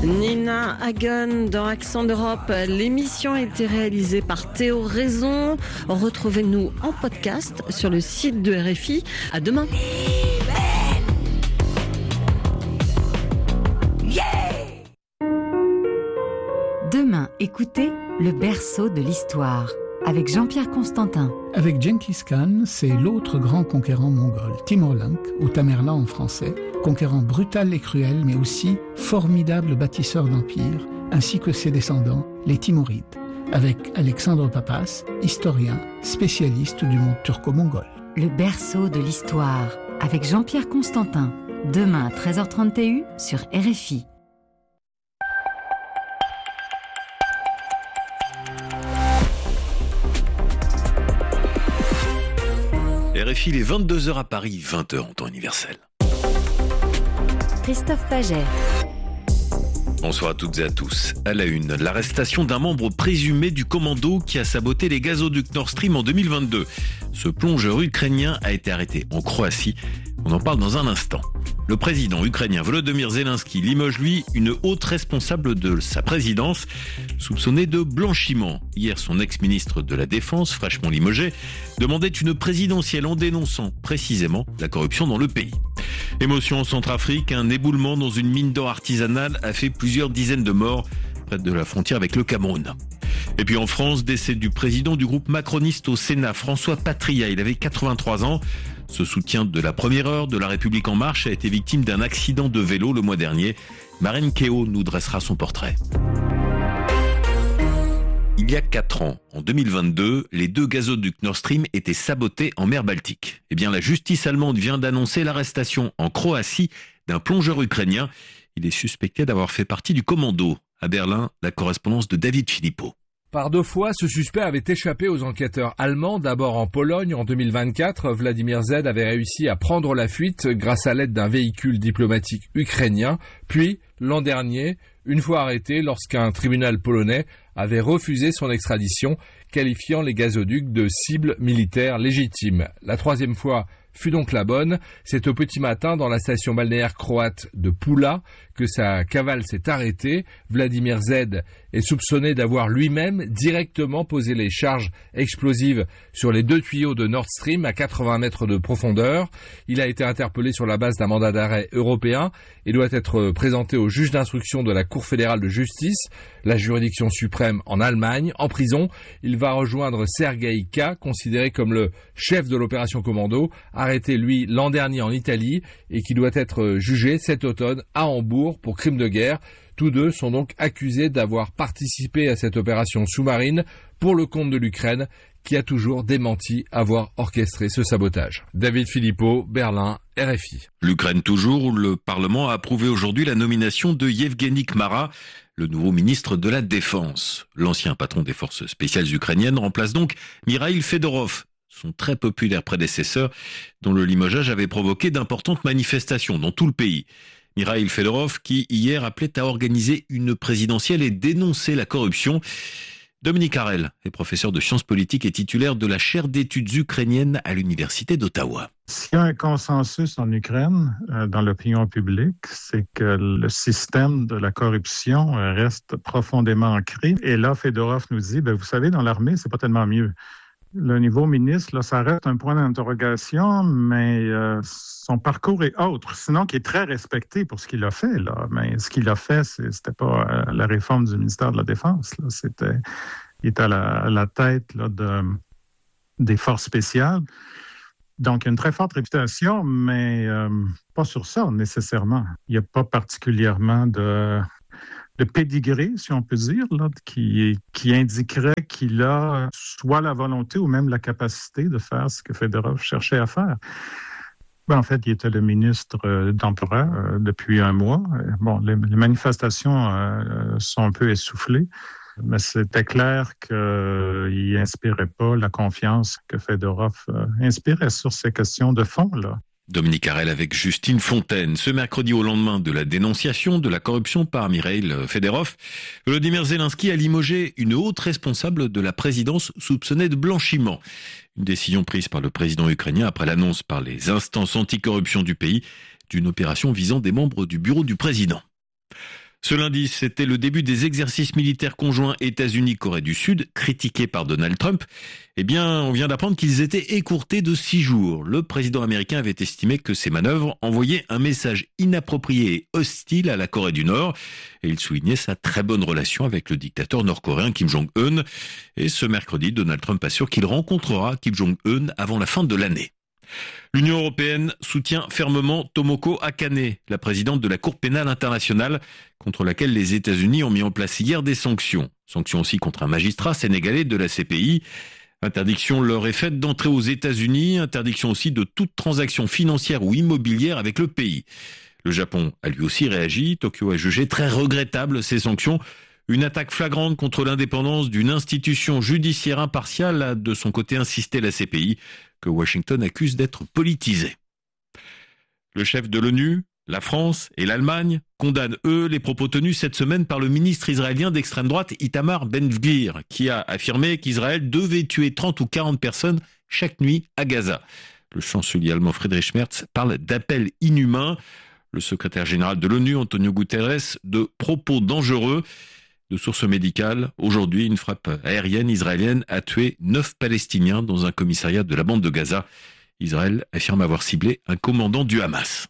Nina Hagen dans Accent d'Europe. L'émission a été réalisée par Théo Raison. Retrouvez-nous en podcast sur le site de RFI. À demain. Demain, écoutez Le berceau de l'histoire avec Jean-Pierre Constantin. Avec Genghis Khan, c'est l'autre grand conquérant mongol, Timur-Lenk, ou Tamerlan en français, conquérant brutal et cruel, mais aussi formidable bâtisseur d'empire, ainsi que ses descendants, les Timurides, avec Alexandre Papas, historien, spécialiste du monde turco-mongol. Le berceau de l'histoire avec Jean-Pierre Constantin. Demain à 13h30 TU sur RFI. RFI, il est 22h à Paris, 20h en temps universel. Christophe Paget. Bonsoir à toutes et à tous. À la une, l'arrestation d'un membre présumé du commando qui a saboté les gazoducs Nord Stream en 2022. Ce plongeur ukrainien a été arrêté en Croatie. On en parle dans un instant. Le président ukrainien Volodymyr Zelensky limoge, lui, une haute responsable de sa présidence, soupçonnée de blanchiment. Hier, son ex-ministre de la Défense, fraîchement limogé, demandait une présidentielle en dénonçant précisément la corruption dans le pays. Émotion en Centrafrique, un éboulement dans une mine d'or artisanale a fait plusieurs dizaines de morts près de la frontière avec le Cameroun. Et puis en France, décès du président du groupe macroniste au Sénat, François Patriat. Il avait 83 ans. Ce soutien de la première heure de La République En Marche a été victime d'un accident de vélo le mois dernier. Marine Kéo nous dressera son portrait. Il y a 4 ans, en 2022, les 2 gazoducs Nord Stream étaient sabotés en mer Baltique. Eh bien, la justice allemande vient d'annoncer l'arrestation en Croatie d'un plongeur ukrainien. Il est suspecté d'avoir fait partie du commando. À Berlin, la correspondance de David Philippot. Par 2 fois, ce suspect avait échappé aux enquêteurs allemands. D'abord en Pologne en 2024, Vladimir Z avait réussi à prendre la fuite grâce à l'aide d'un véhicule diplomatique ukrainien. Puis, l'an dernier, une fois arrêté lorsqu'un tribunal polonais avait refusé son extradition, qualifiant les gazoducs de cibles militaires légitimes. La 3e fois fut donc la bonne. C'est au petit matin dans la station balnéaire croate de Pula que sa cavale s'est arrêtée. Vladimir Z est soupçonné d'avoir lui-même directement posé les charges explosives sur les 2 tuyaux de Nord Stream à 80 mètres de profondeur. Il a été interpellé sur la base d'un mandat d'arrêt européen et doit être présenté au juge d'instruction de la Cour fédérale de justice, la juridiction suprême en Allemagne. En prison, il va rejoindre Sergueï K, considéré comme le chef de l'opération commando, arrêté lui l'an dernier en Italie et qui doit être jugé cet automne à Hambourg pour crime de guerre. Tous 2 sont donc accusés d'avoir participé à cette opération sous-marine pour le compte de l'Ukraine, qui a toujours démenti avoir orchestré ce sabotage. David Philippot, Berlin, RFI. L'Ukraine toujours, où le Parlement a approuvé aujourd'hui la nomination de Yevgeny Kmara, le nouveau ministre de la Défense. L'ancien patron des forces spéciales ukrainiennes remplace donc Mikhail Fedorov, son très populaire prédécesseur, dont le limogeage avait provoqué d'importantes manifestations dans tout le pays. Mikhail Fedorov qui, hier, appelait à organiser une présidentielle et dénoncer la corruption. Dominique Harel est professeur de sciences politiques et titulaire de la chaire d'études ukrainiennes à l'université d'Ottawa. S'il y a un consensus en Ukraine, dans l'opinion publique, c'est que le système de la corruption reste profondément ancré. Et là, Fedorov nous dit, vous savez, dans l'armée, c'est pas tellement mieux. Le niveau ministre, là, ça reste un point d'interrogation, mais son parcours est autre, sinon qui est très respecté pour ce qu'il a fait. Là. Mais ce qu'il a fait, c'était pas la réforme du ministère de la Défense. Là. Il était à la tête là, des forces spéciales. Donc, il y a une très forte réputation, mais pas sur ça nécessairement. Il n'y a pas particulièrement de pédigré, si on peut dire, là, qui indiquerait qu'il a soit la volonté ou même la capacité de faire ce que Fedorov cherchait à faire. En fait, il était le ministre d'Empereur depuis 1 mois. Les manifestations sont un peu essoufflées, mais c'était clair qu'il n'inspirait pas la confiance que Fedorov inspirait sur ces questions de fond, là. Dominique Harel avec Justine Fontaine. Ce mercredi, au lendemain de la dénonciation de la corruption par Mikhail Fedorov, Volodymyr Zelensky a limogé une haute responsable de la présidence soupçonnée de blanchiment. Une décision prise par le président ukrainien après l'annonce par les instances anticorruption du pays d'une opération visant des membres du bureau du président. Ce lundi, c'était le début des exercices militaires conjoints États-Unis-Corée du Sud, critiqués par Donald Trump. Eh bien, on vient d'apprendre qu'ils étaient écourtés de 6 jours. Le président américain avait estimé que ces manœuvres envoyaient un message inapproprié et hostile à la Corée du Nord. Et il soulignait sa très bonne relation avec le dictateur nord-coréen Kim Jong-un. Et ce mercredi, Donald Trump assure qu'il rencontrera Kim Jong-un avant la fin de l'année. L'Union européenne soutient fermement Tomoko Akane, la présidente de la Cour pénale internationale, contre laquelle les États-Unis ont mis en place hier des sanctions. Sanctions aussi contre un magistrat sénégalais de la CPI. Interdiction leur est faite d'entrer aux États-Unis, interdiction aussi de toute transaction financière ou immobilière avec le pays. Le Japon a lui aussi réagi. Tokyo a jugé très regrettable ces sanctions. Une attaque flagrante contre l'indépendance d'une institution judiciaire impartiale a de son côté insisté la CPI, que Washington accuse d'être politisée. Le chef de l'ONU, la France et l'Allemagne condamnent, eux, les propos tenus cette semaine par le ministre israélien d'extrême droite Itamar Ben-Gvir, qui a affirmé qu'Israël devait tuer 30 ou 40 personnes chaque nuit à Gaza. Le chancelier allemand Friedrich Merz parle d'appels inhumains. Le secrétaire général de l'ONU, Antonio Guterres, de propos dangereux. De sources médicales, aujourd'hui, une frappe aérienne israélienne a tué 9 Palestiniens dans un commissariat de la bande de Gaza. Israël affirme avoir ciblé un commandant du Hamas.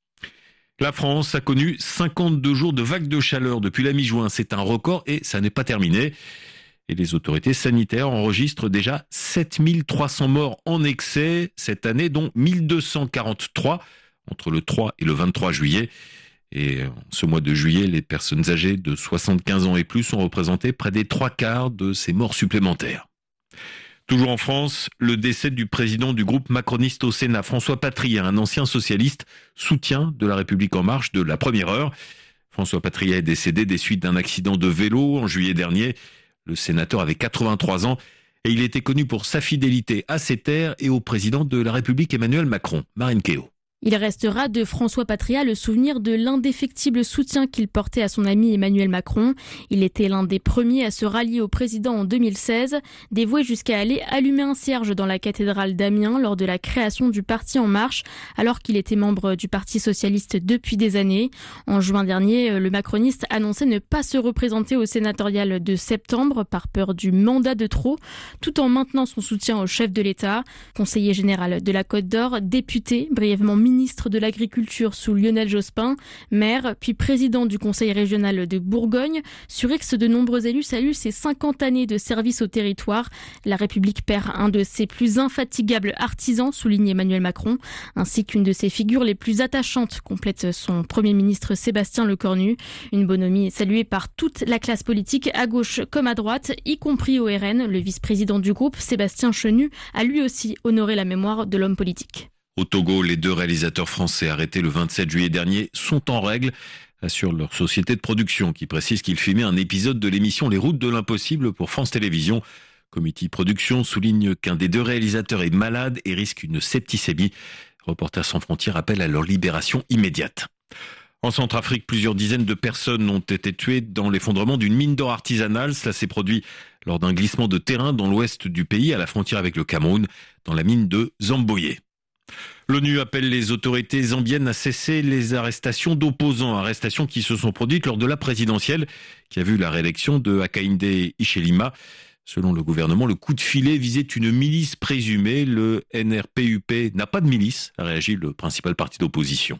La France a connu 52 jours de vagues de chaleur depuis la mi-juin. C'est un record et ça n'est pas terminé. Et les autorités sanitaires enregistrent déjà 7300 morts en excès cette année, dont 1243 entre le 3 et le 23 juillet. Et en ce mois de juillet, les personnes âgées de 75 ans et plus ont représenté près des 3/4 de ces morts supplémentaires. Toujours en France, le décès du président du groupe macroniste au Sénat, François Patriat, un ancien socialiste, soutien de la République en marche de la première heure. François Patriat est décédé des suites d'un accident de vélo en juillet dernier. Le sénateur avait 83 ans et il était connu pour sa fidélité à ses terres et au président de la République Emmanuel Macron. Marine Kéo. Il restera de François Patriat le souvenir de l'indéfectible soutien qu'il portait à son ami Emmanuel Macron. Il était l'un des premiers à se rallier au président en 2016, dévoué jusqu'à aller allumer un cierge dans la cathédrale d'Amiens lors de la création du parti En Marche, alors qu'il était membre du Parti socialiste depuis des années. En juin dernier, le macroniste annonçait ne pas se représenter au sénatorial de septembre par peur du mandat de trop, tout en maintenant son soutien au chef de l'État. Conseiller général de la Côte d'Or, député, brièvement ministre de l'Agriculture sous Lionel Jospin, maire, puis président du Conseil régional de Bourgogne. Sur X, de nombreux élus saluent ses 50 années de service au territoire. La République perd un de ses plus infatigables artisans, souligne Emmanuel Macron, ainsi qu'une de ses figures les plus attachantes, complète son Premier ministre Sébastien Lecornu. Une bonhomie saluée par toute la classe politique, à gauche comme à droite, y compris au RN. Le vice-président du groupe, Sébastien Chenu, a lui aussi honoré la mémoire de l'homme politique. Au Togo, les 2 réalisateurs français arrêtés le 27 juillet dernier sont en règle, assure leur société de production qui précise qu'ils filmaient un épisode de l'émission Les Routes de l'Impossible pour France Télévisions. Comité Production souligne qu'un des 2 réalisateurs est malade et risque une septicémie. Reporters sans frontières appellent à leur libération immédiate. En Centrafrique, plusieurs dizaines de personnes ont été tuées dans l'effondrement d'une mine d'or artisanale. Cela s'est produit lors d'un glissement de terrain dans l'ouest du pays, à la frontière avec le Cameroun, dans la mine de Zamboye. L'ONU appelle les autorités zambiennes à cesser les arrestations d'opposants, arrestations qui se sont produites lors de la présidentielle, qui a vu la réélection de Hakainde Hichilema. Selon le gouvernement, le coup de filet visait une milice présumée. Le NRPUP n'a pas de milice, a réagi le principal parti d'opposition.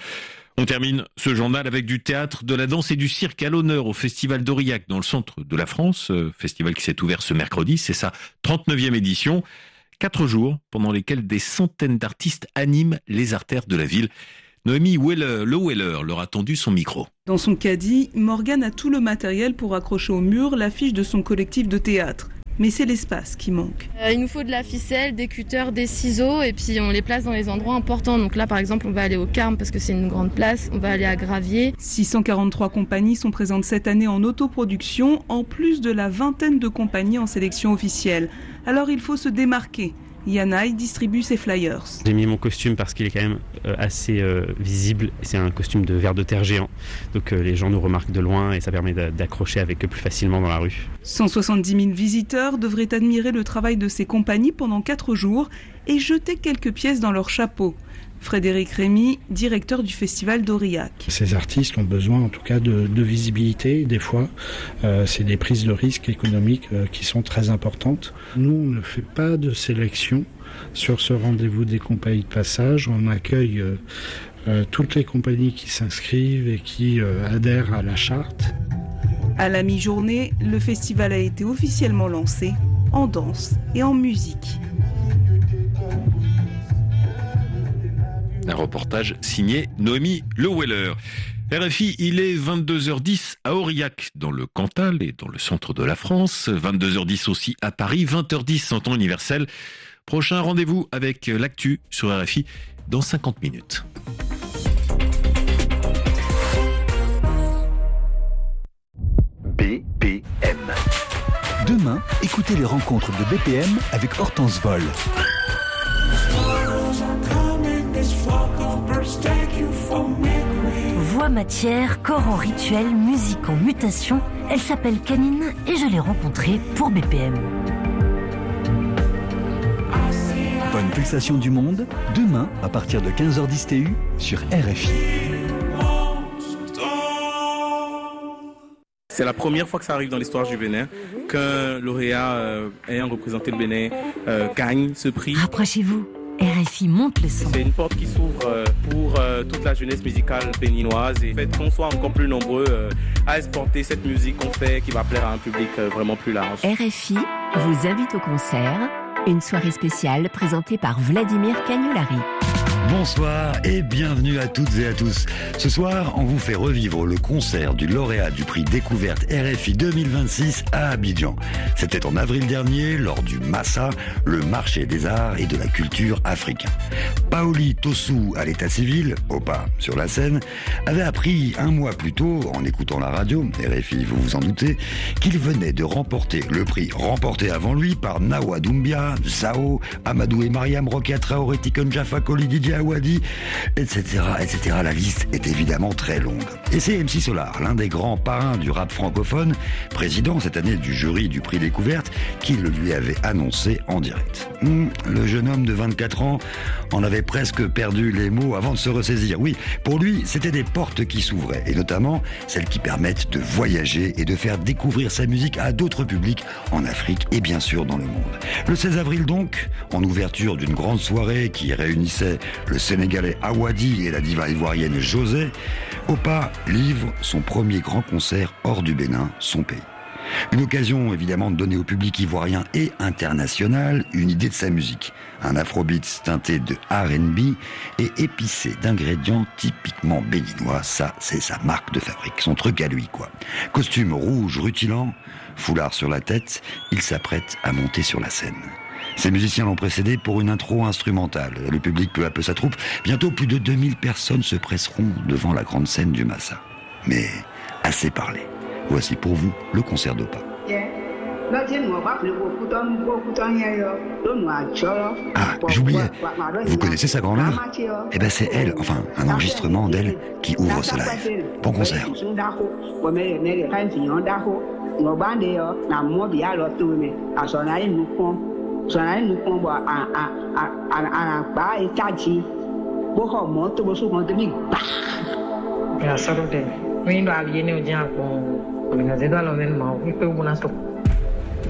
On termine ce journal avec du théâtre, de la danse et du cirque à l'honneur au Festival d'Aurillac dans le centre de la France. Festival qui s'est ouvert ce mercredi, c'est sa 39e édition. 4 jours pendant lesquels des centaines d'artistes animent les artères de la ville. Noémie Weller leur a tendu son micro. Dans son caddie, Morgane a tout le matériel pour accrocher au mur l'affiche de son collectif de théâtre. Mais c'est l'espace qui manque. Il nous faut de la ficelle, des cutters, des ciseaux et puis on les place dans les endroits importants. Donc là par exemple on va aller au Carme parce que c'est une grande place, on va aller à Gravier. 643 compagnies sont présentes cette année en autoproduction, en plus de la vingtaine de compagnies en sélection officielle. Alors il faut se démarquer. Yanaï distribue ses flyers. J'ai mis mon costume parce qu'il est quand même assez visible. C'est un costume de ver de terre géant. Donc les gens nous remarquent de loin et ça permet d'accrocher avec eux plus facilement dans la rue. 170 000 visiteurs devraient admirer le travail de ces compagnies pendant 4 jours et jeter quelques pièces dans leur chapeau. Frédéric Rémy, directeur du festival d'Aurillac. Ces artistes ont besoin en tout cas de visibilité. Des fois, c'est des prises de risques économiques qui sont très importantes. Nous, on ne fait pas de sélection sur ce rendez-vous des compagnies de passage. On accueille toutes les compagnies qui s'inscrivent et qui adhèrent à la charte. À la mi-journée, le festival a été officiellement lancé en danse et en musique. Un reportage signé Noémie Leweller. RFI, il est 22h10 à Aurillac, dans le Cantal et dans le centre de la France. 22h10 aussi à Paris, 20h10 en temps universel. Prochain rendez-vous avec l'actu sur RFI dans 50 minutes. BPM. Demain, écoutez les rencontres de BPM avec Hortense Vol. Voix matière, corps en rituel, musique en mutation. Elle s'appelle Canine et je l'ai rencontrée pour BPM. Bonne pulsation du monde, demain à partir de 15h10 TU sur RFI. C'est la première fois que ça arrive dans l'histoire du Bénin qu'un lauréat ayant représenté le Bénin gagne ce prix. Rapprochez-vous. RFI monte le son. C'est une porte qui s'ouvre pour toute la jeunesse musicale béninoise et fait qu'on soit encore plus nombreux à exporter cette musique qu'on fait qui va plaire à un public vraiment plus large. RFI vous invite au concert, une soirée spéciale présentée par Vladimir Cagnolari. Bonsoir et bienvenue à toutes et à tous. Ce soir, on vous fait revivre le concert du lauréat du prix Découverte RFI 2026 à Abidjan. C'était en avril dernier, lors du Massa, le marché des arts et de la culture africain. Paoli Tossou, à l'état civil, Opa sur la scène, avait appris un mois plus tôt, en écoutant la radio, RFI vous vous en doutez, qu'il venait de remporter le prix remporté avant lui par Nawa Doumbia, Sao, Amadou et Mariam, Rokia Traoré, Tikon Jaffa, Koli Didier Awadi, etc., etc. La liste est évidemment très longue. Et c'est MC Solar, l'un des grands parrains du rap francophone, président cette année du jury du prix Découverte, qui le lui avait annoncé en direct. Le jeune homme de 24 ans en avait presque perdu les mots avant de se ressaisir. Oui, pour lui, c'était des portes qui s'ouvraient, et notamment celles qui permettent de voyager et de faire découvrir sa musique à d'autres publics en Afrique et bien sûr dans le monde. Le 16 avril donc, en ouverture d'une grande soirée qui réunissait le Sénégalais Awadi et la diva ivoirienne José, Opa livre son premier grand concert hors du Bénin, son pays. Une occasion évidemment de donner au public ivoirien et international une idée de sa musique. Un afrobeat teinté de R&B et épicé d'ingrédients typiquement béninois. Ça, c'est sa marque de fabrique, son truc à lui quoi. Costume rouge rutilant, foulard sur la tête, il s'apprête à monter sur la scène. Ces musiciens l'ont précédé pour une intro instrumentale. Le public peu à peu s'attroupe. Bientôt plus de 2000 personnes se presseront devant la grande scène du Massa. Mais assez parlé. Voici pour vous le concert d'Opa. Ah, j'oubliais. Vous connaissez sa grand-mère ? Eh ben c'est elle, enfin un enregistrement d'elle qui ouvre ce live. Bon concert.